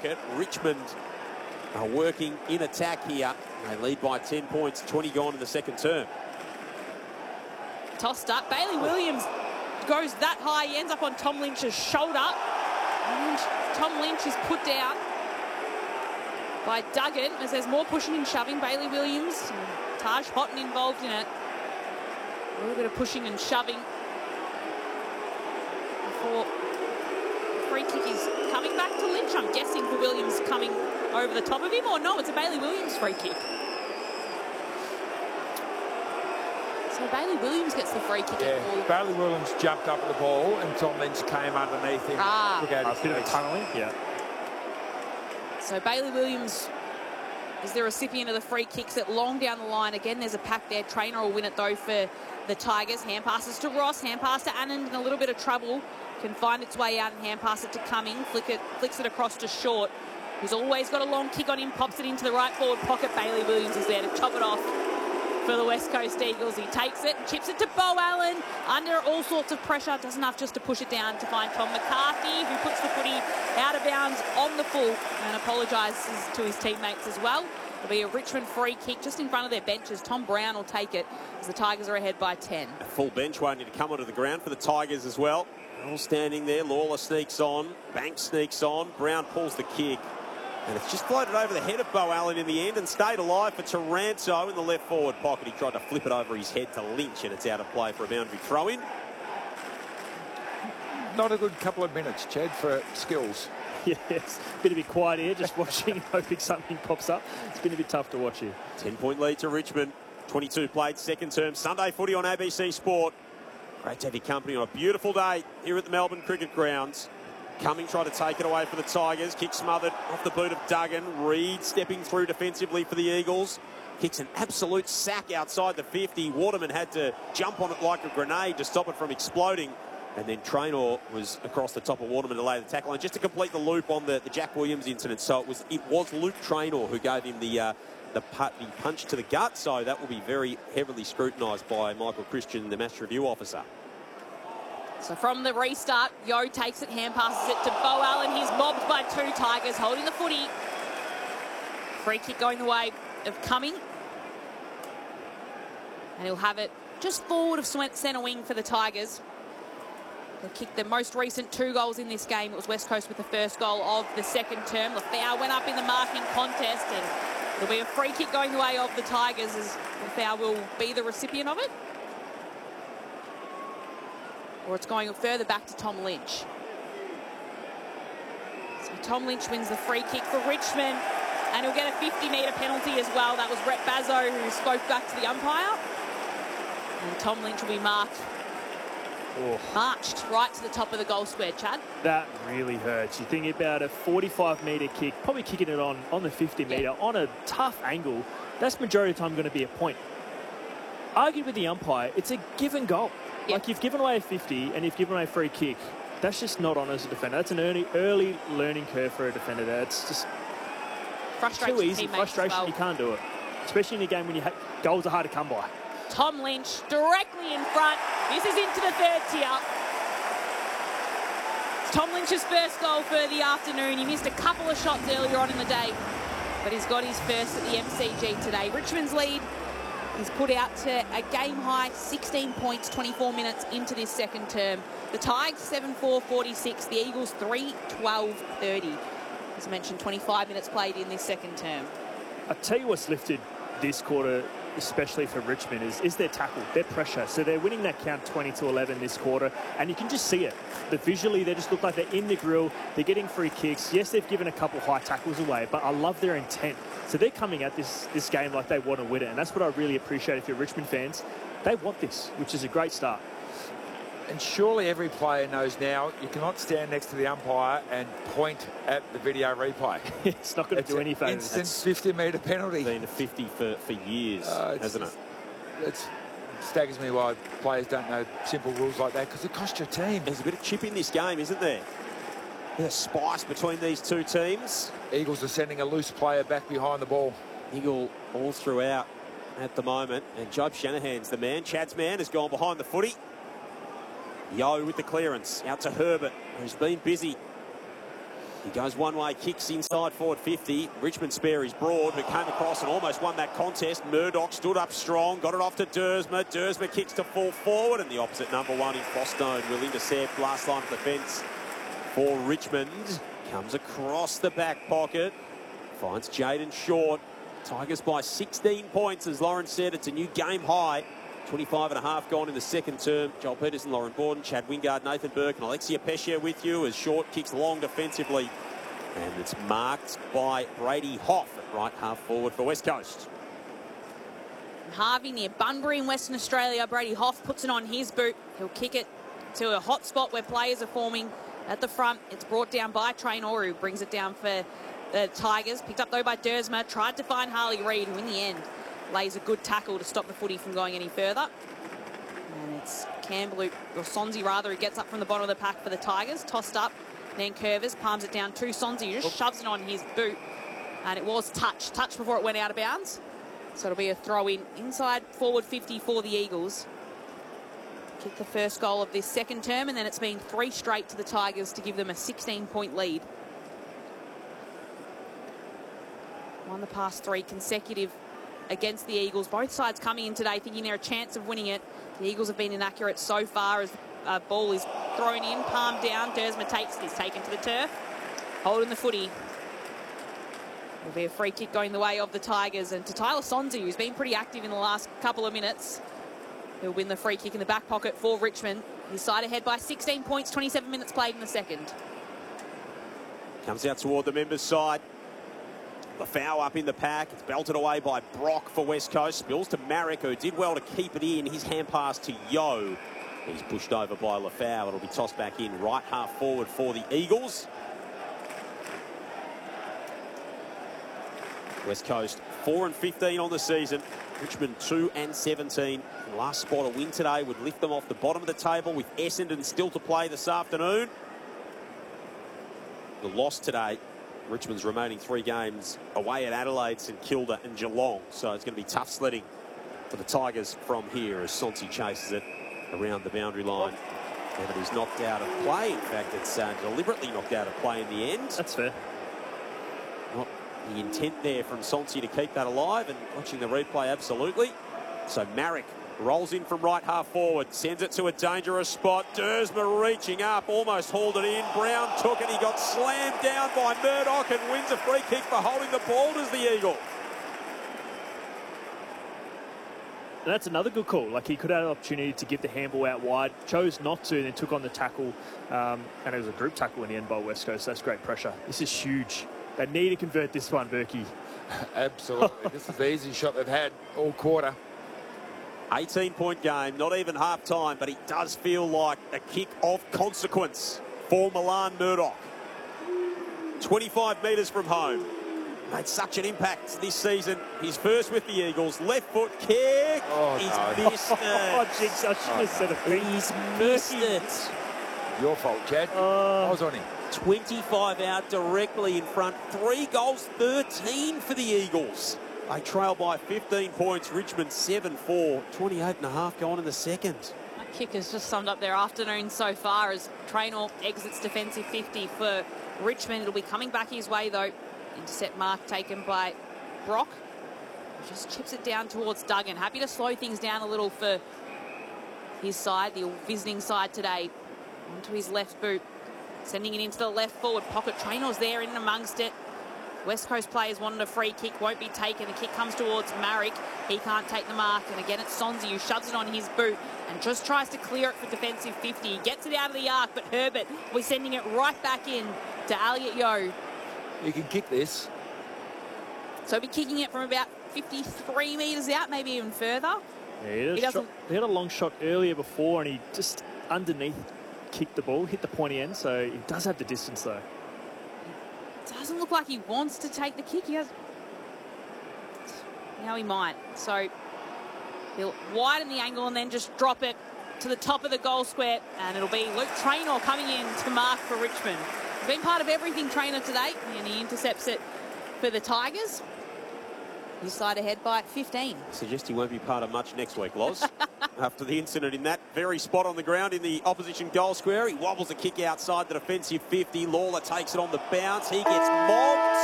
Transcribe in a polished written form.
pocket. Richmond are working in attack here. They lead by 10 points, 20 gone in the second term. Tossed up. Bailey Williams goes that high. He ends up on Tom Lynch's shoulder. And Tom Lynch is put down by Duggan as there's more pushing and shoving. Bailey Williams, Taj Houghton involved in it. A little bit of pushing and shoving before the free kick is coming back to Lynch. I'm guessing for Williams coming over the top of him, or no, it's a Bailey Williams free kick. So Bailey Williams gets the free kick. Yeah, Bailey Williams jumped up at the ball and Tom Lynch came underneath him. Ah. A bit of tunnelling. Yeah. So Bailey Williams is the recipient of the free kicks at long down the line. Again, there's a pack there. Trainer will win it though for the Tigers. Hand passes to Ross, hand pass to Anand in a little bit of trouble. Can find its way out and hand pass it to Cumming. Flicks it across to Short, who's always got a long kick on him, pops it into the right forward pocket. Bailey Williams is there to chop it off for the West Coast Eagles. He takes it and chips it to Beau Allen under all sorts of pressure. Doesn't have just to push it down to find Tom McCarthy, who puts the footy out of bounds on the full and apologises to his teammates as well. It'll be a Richmond free kick just in front of their benches. Tom Brown will take it as the Tigers are ahead by 10. A full bench waiting to come onto the ground for the Tigers as well. All standing there. Lawler sneaks on. Banks sneaks on. Brown pulls the kick. And it's just floated over the head of Beau Allen in the end and stayed alive for Taranto in the left forward pocket. He tried to flip it over his head to Lynch, and it's out of play for a boundary throw-in. Not a good couple of minutes, Chad, for Skills. Yes, been a bit quiet here, just watching, hoping something pops up. It's been a bit tough to watch here. 10-point lead to Richmond. 22 played, second term. Sunday footy on ABC Sport. Great to have your company on a beautiful day here at the Melbourne Cricket Grounds. Cumming tried to take it away for the Tigers. Kick smothered off the boot of Duggan. Reed stepping through defensively for the Eagles. Kicks an absolute sack outside the 50. Waterman had to jump on it like a grenade to stop it from exploding. And then Traynor was across the top of Waterman to lay the tackle. And just to complete the loop on the Jack Williams incident, so it was Luke Traynor who gave him the punch to the gut. So that will be very heavily scrutinised by Michael Christian, the match review officer. So from the restart, Yo takes it, hand passes it to Beau Allen. He's mobbed by two Tigers holding the footy. Free kick going the way of Cumming. And he'll have it just forward of centre wing for the Tigers. They kicked the most recent 2 goals in this game. It was West Coast with the first goal of the second term. Lafau went up in the marking contest, and it'll be a free kick going the way of the Tigers as Lafau will be the recipient of it. Or it's going further back to Tom Lynch. So Tom Lynch wins the free kick for Richmond, and he'll get a 50-metre penalty as well. That was Rhett Bazzo who spoke back to the umpire. And Tom Lynch will be marked. Marched right to the top of the goal square, Chad. That really hurts. You think about a 45-metre kick, probably kicking it on the 50-metre, on a tough angle. That's majority of the time going to be a point. Argued with the umpire, it's a given goal. Yep. Like, you've given away a 50 and you've given away a free kick. That's just not on as a defender. That's an early learning curve for a defender there. It's just too easy. Frustration, well. You can't do it. Especially in a game when goals are hard to come by. Tom Lynch directly in front. This is into the third tier. It's Tom Lynch's first goal for the afternoon. He missed a couple of shots earlier on in the day, but he's got his first at the MCG today. Richmond's lead is put out to a game-high 16 points, 24 minutes into this second term. The Tigers 7-4-46, the Eagles 3-12-30. As mentioned, 25 minutes played in this second term. I'll tell you what's lifted this quarter, especially for Richmond, is their tackle, their pressure. So they're winning that count 20-11 this quarter, and you can just see it. Visually, they just look like they're in the grill. They're getting free kicks. Yes, they've given a couple high tackles away, but I love their intent. So they're coming at this game like they want to win it, and that's what I really appreciate if you're Richmond fans. They want this, which is a great start. And surely every player knows now you cannot stand next to the umpire and point at the video replay. It's not going to do any favours. Instant 50-metre penalty. It's been a 50 for years, hasn't it? It staggers me why players don't know simple rules like that, because it costs your team. There's a bit of chip in this game, isn't there? There's spice between these two teams. Eagles are sending a loose player back behind the ball. Eagle all throughout at the moment, and Job Shanahan's the man. Chad's man has gone behind the footy. Yo with the clearance out to Herbert, who's been busy. He goes one way, kicks inside forward 50. Richmond spare is broad, but came across and almost won that contest. Murdoch stood up strong, got it off to Dersma. Dersma kicks to full forward, and the opposite number one in Fostone will intercept. Last line of defence for Richmond. Comes across the back pocket, finds Jaden Short. Tigers by 16 points, as Lauren said. It's a new game high. 25.5 gone in the second term. Joel Peterson, Lauren Gordon, Chad Wingard, Nathan Burke and Alexia Pescia with you as Short kicks long defensively. And it's marked by Brady Hoff at right half forward for West Coast. Harvey near Bunbury in Western Australia. Brady Hoff puts it on his boot. He'll kick it to a hot spot where players are forming at the front. It's brought down by Traynor, who brings it down for the Tigers. Picked up though by Dersma. Tried to find Harley Reid, who in the end lays a good tackle to stop the footy from going any further. And it's Campbell, or Sonsie rather, who gets up from the bottom of the pack for the Tigers. Tossed up. Then Curvis palms it down to Sonsie, who just shoves it on his boot. And it was touch before it went out of bounds. So it'll be a throw in inside forward 50 for the Eagles. Kicked the first goal of this second term, and then it's been 3 straight to the Tigers to give them a 16-point lead. Won the past 3 consecutive against the Eagles. Both sides coming in today thinking they're a chance of winning it. The Eagles have been inaccurate so far as ball is thrown in, palm down. Dersma takes it. He's taken to the turf. Holding the footy. There'll be a free kick going the way of the Tigers. And to Tyler Sonsie, who's been pretty active in the last couple of minutes. He'll win the free kick in the back pocket for Richmond. His side ahead by 16 points, 27 minutes played in the second. Comes out toward the members' side. The foul up in the pack. It's belted away by Brock for West Coast. Spills to Marek, who did well to keep it in. His hand pass to Yo. He's pushed over by Lafau. It'll be tossed back in right half forward for the Eagles. West Coast 4-15 on the season. Richmond 2-17. Last spot a win today would lift them off the bottom of the table with Essendon still to play this afternoon. The loss today, Richmond's remaining 3 games away at Adelaide, St Kilda and Geelong. So it's going to be tough sledding for the Tigers from here as Sonsie chases it around the boundary line. And it is knocked out of play. In fact, it's deliberately knocked out of play in the end. That's fair. Not the intent there from Sonsie to keep that alive, and watching the replay, absolutely. So Marek rolls in from right half forward, sends it to a dangerous spot. Dersma reaching up, almost hauled it in. Brown took it. He got slammed down by Murdoch and wins a free kick for holding the ball as the Eagle. And that's another good call. Like, he could have an opportunity to give the handball out wide, chose not to, and then took on the tackle. And it was a group tackle in the end by West Coast. So that's great pressure. This is huge. They need to convert this one, Berkey. Absolutely. This is the easy shot they've had all quarter. 18-point game, not even half time, but it does feel like a kick of consequence for Milan Murdoch. 25 metres from home. Made such an impact this season. His first with the Eagles. Left foot kick. Oh, He's no. missed it. Oh, jinx, I should have said a thing. He's missed it. Your fault, Chad. I was on him. 25 out directly in front. 3 goals, 13 for the Eagles. They trail by 15 points. Richmond 7-4. 28.5 gone in the second. That kick has just summed up their afternoon so far as Traynor exits defensive 50 for Richmond. It'll be coming back his way though. Intercept mark taken by Brock. Just chips it down towards Duggan. Happy to slow things down a little for his side, the visiting side today. Onto his left boot. Sending it into the left forward pocket. Traynor's there in amongst it. West Coast players wanted a free kick. Won't be taken. The kick comes towards Marek. He can't take the mark. And again, it's Sonsie who shoves it on his boot and just tries to clear it for defensive 50. He gets it out of the arc, but Herbert was sending it right back in to Elliot Yeo. You can kick this. So he'll be kicking it from about 53 metres out, maybe even further. Yeah, he had a long shot earlier before, and he just underneath kicked the ball, hit the pointy end, so he does have the distance though. Doesn't look like he wants to take the kick. He has. Now he might. So he'll widen the angle and then just drop it to the top of the goal square, and it'll be Luke Traynor coming in to mark for Richmond. He's been part of everything, Traynor, today, and he intercepts it for the Tigers. His side ahead by 15. Suggest he won't be part of much next week, Loz. After the incident in that very spot on the ground in the opposition goal square, he wobbles a kick outside the defensive 50. Lawler takes it on the bounce. He gets mobbed.